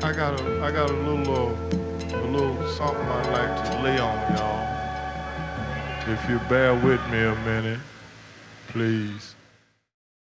I got a little something I'd like to lay on y'all. If you bear with me a minute, please.